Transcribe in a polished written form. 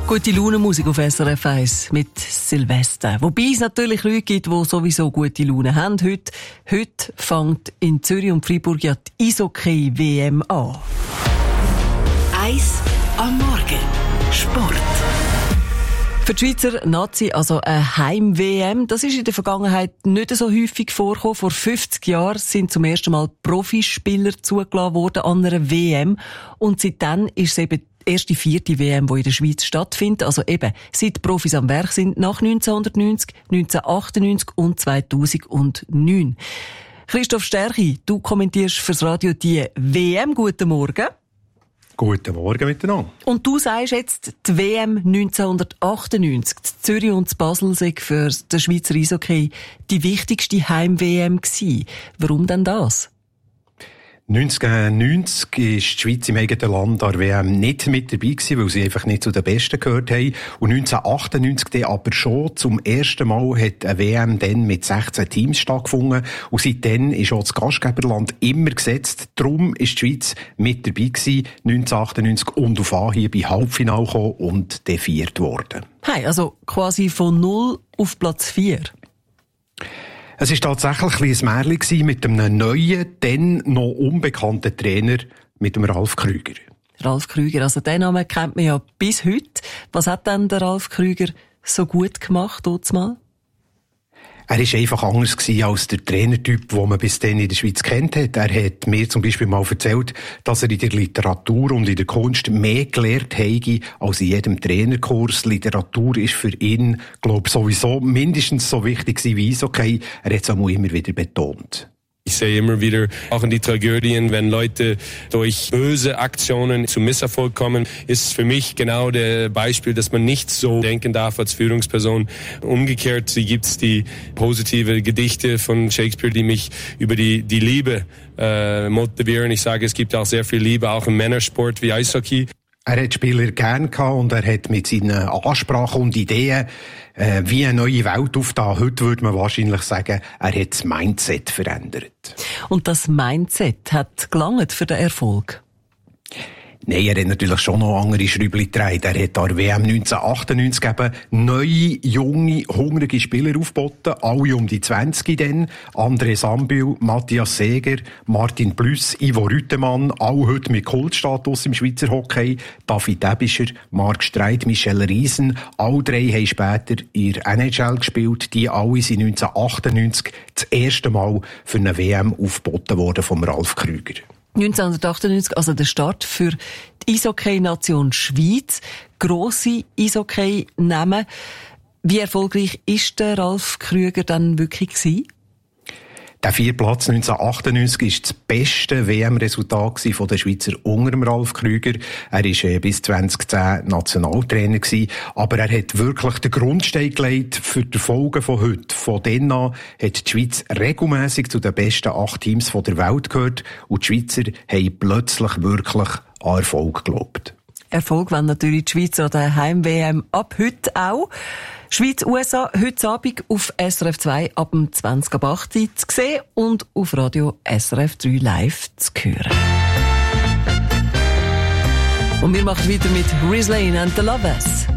Gute Laune-Musik auf SRF 1 mit Silvester. Wobei es natürlich Leute gibt, die sowieso gute Laune haben. Heute fängt in Zürich und Freiburg ja die Eishockey-WM an. 1 am Morgen. Sport. Für die Schweizer Nazi, also eine Heim-WM, das ist in der Vergangenheit nicht so häufig vorgekommen. Vor 50 Jahren sind zum ersten Mal Profispieler zugelassen worden an einer WM. Und seitdem ist es eben die erste 4. WM, die in der Schweiz stattfindet. Also eben, seit die Profis am Werk sind, nach 1990, 1998 und 2009. Christoph Stärchi, du kommentierst fürs Radio die WM. Guten Morgen. Guten Morgen miteinander. Und du sagst jetzt, die WM 1998, die Zürich und die Basel sei für den Schweizer Eishockey die wichtigste Heim-WM gewesen. Warum denn das? 1990 ist die Schweiz im eigenen Land an der WM nicht mit dabei gewesen, weil sie einfach nicht zu den Besten gehört haben. Und 1998 dann aber schon zum ersten Mal hat eine WM dann mit 16 Teams stattgefunden. Und seitdem ist auch das Gastgeberland immer gesetzt. Darum ist die Schweiz mit dabei gewesen, 1998 und auf Anhieb im Halbfinale gekommen und dann 4. worden. Hey, also quasi von 0 auf Platz 4. Es war tatsächlich ein Märchen mit einem neuen, dann noch unbekannten Trainer, mit dem Ralf Krüger. Ralf Krüger, also den Namen kennt man ja bis heute. Was hat denn der Ralf Krüger so gut gemacht, dort mal? Er war einfach anders als der Trainertyp, den man bis dann in der Schweiz kennt hat. Er hat mir zum Beispiel mal erzählt, dass er in der Literatur und in der Kunst mehr gelernt habe als in jedem Trainerkurs. Literatur ist für ihn, glaube ich, sowieso mindestens so wichtig wie Eishockey. Er hat es auch immer wieder betont. Ich sehe immer wieder, auch in die Tragödien, wenn Leute durch böse Aktionen zu Misserfolg kommen, ist für mich genau der Beispiel, dass man nicht so denken darf als Führungsperson. Umgekehrt gibt's die positive Gedichte von Shakespeare, die mich über die Liebe motivieren. Ich sage, es gibt auch sehr viel Liebe, auch im Männersport wie Eishockey. Er hat Spieler gern gehabt und er hat mit seinen Ansprachen und Ideen wie eine neue Welt aufgetan. Heute würde man wahrscheinlich sagen, er hat das Mindset verändert. Und das Mindset hat gelangt für den Erfolg? Nein, er hat natürlich schon noch andere Schräubchen gedreht. Er hat an der WM 1998 eben neue, junge, hungrige Spieler aufgeboten. Alle um die 20 dann. André Sambil, Matthias Seger, Martin Plüss, Ivo Rüttemann. Alle heute mit Kultstatus im Schweizer Hockey. David Ebischer, Marc Streit, Michel Riesen. Alle 3 haben später in der NHL gespielt. Die alle sind 1998 das erste Mal für eine WM aufgeboten worden vom Ralf Krüger. 1998, also der Start für die Eishockey-Nation Schweiz. Grosse Eishockey-Namen. Wie erfolgreich ist der Ralf Krüger dann wirklich gewesen? Der 4. Platz 1998 war das beste WM-Resultat von der Schweizer unter dem Ralf Krüger. Er war bis 2010 Nationaltrainer gewesen, aber er hat wirklich den Grundstein gelegt für die Erfolge von heute. Von dann an hat die Schweiz regelmässig zu den besten 8 Teams der Welt gehört und die Schweizer haben plötzlich wirklich an Erfolg geglaubt. Erfolg wollen natürlich die Schweiz an der Heim-WM ab heute auch. Schweiz-USA heute Abend auf SRF 2 ab dem 20.08 zu sehen und auf Radio SRF 3 live zu hören. Und wir machen weiter mit Rislane and the Lovers.